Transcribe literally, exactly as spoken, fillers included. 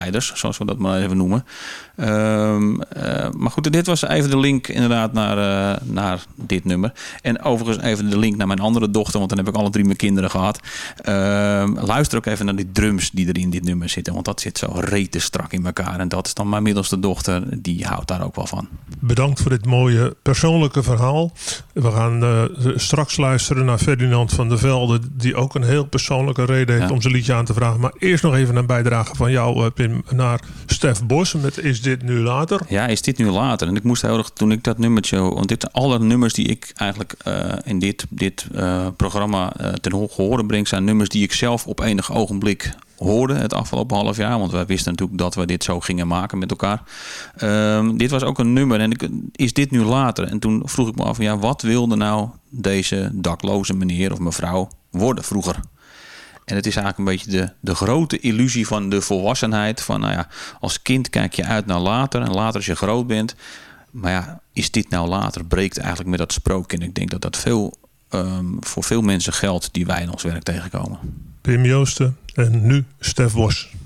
zoals we dat maar even noemen. Um, uh, maar goed, dit was even de link inderdaad naar, uh, naar dit nummer. En overigens even de link naar mijn andere dochter, want dan heb ik alle drie mijn kinderen gehad. Um, luister ook even naar die drums die er in dit nummer zitten, want dat zit zo rete strak in elkaar. En dat is dan mijn middelste dochter, die houdt daar ook wel van. Bedankt voor dit mooie persoonlijke verhaal. We gaan uh, straks luisteren naar Ferdinand van der Velde, die ook een heel persoonlijke reden heeft ja. om zijn liedje aan te vragen. Maar eerst nog even een bijdrage van jou, uh, Pim, naar Stef Bos met Is dit nu later? Ja, Is dit nu later? En ik moest heel erg, toen ik dat nummertje, want dit zijn alle nummers die ik eigenlijk uh, in dit, dit uh, programma uh, ten gehore breng, zijn nummers die ik zelf op enig ogenblik hoorde het afgelopen half jaar. Want wij wisten natuurlijk dat we dit zo gingen maken met elkaar. Um, dit was ook een nummer. En ik, is dit nu later? En toen vroeg ik me af, ja, wat wilde nou deze dakloze meneer of mevrouw worden vroeger? En het is eigenlijk een beetje de, de grote illusie van de volwassenheid. Van, nou ja, als kind kijk je uit naar later. En later als je groot bent. Maar ja, is dit nou later? Breekt eigenlijk met dat sprookje. En ik denk dat dat veel, um, voor veel mensen geldt die wij in ons werk tegenkomen. Pim Joosten en nu Stef Bos.